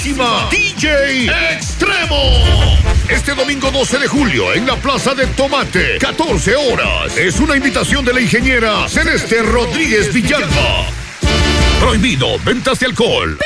poderosísima DJ Extremo. Este domingo 12 de julio en la Plaza de Tomate, 14 horas. Es una invitación de la ingeniera Celeste Rodríguez Villalba. Prohibido ventas de alcohol.